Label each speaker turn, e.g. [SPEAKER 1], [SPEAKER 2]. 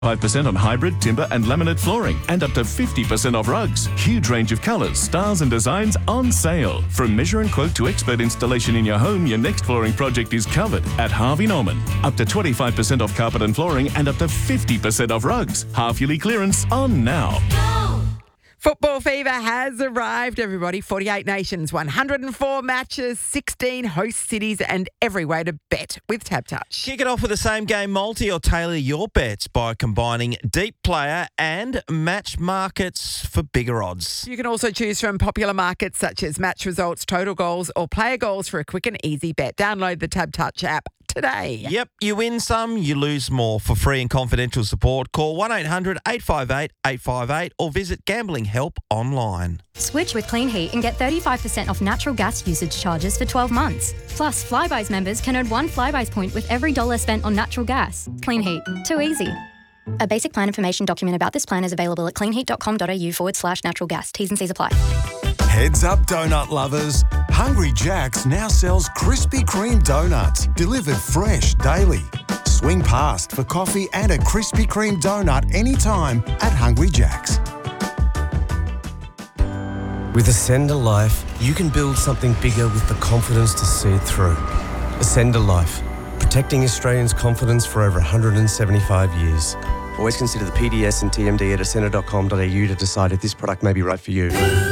[SPEAKER 1] 5% on hybrid, timber and laminate flooring and up to 50% off rugs. Huge range of colours, styles and designs on sale. From measure and quote to expert installation in your home, your next flooring project is covered at Harvey Norman. Up to 25% off carpet and flooring and up to 50% off rugs. Half-yearly clearance on now.
[SPEAKER 2] Football fever has arrived, everybody. 48 nations, 104 matches, 16 host cities and every way to bet with TapTouch.
[SPEAKER 3] Kick it off with a same-game multi or tailor your bets by combining deep player and match markets for bigger odds.
[SPEAKER 2] You can also choose from popular markets such as match results, total goals or player goals for a quick and easy bet. Download the TapTouch app today.
[SPEAKER 3] Yep, you win some, you lose more. For free and confidential support, call 1-800-858-858 or visit Gambling Help online.
[SPEAKER 4] Switch with Clean Heat and get 35% off natural gas usage charges for 12 months. Plus, Flybuys members can earn one Flybuys point with every $1 spent on natural gas. Clean Heat. Too easy. A basic plan information document about this plan is available at cleanheat.com.au/natural gas. T's and C's apply.
[SPEAKER 5] Heads up, donut lovers. Hungry Jack's now sells Krispy Kreme donuts, delivered fresh daily. Swing past for coffee and a Krispy Kreme donut anytime at Hungry Jack's.
[SPEAKER 6] With Ascender Life, you can build something bigger with the confidence to see it through. Ascender Life, protecting Australians' confidence for over 175 years. Always consider the PDS and TMD at ascender.com.au to decide if this product may be right for you.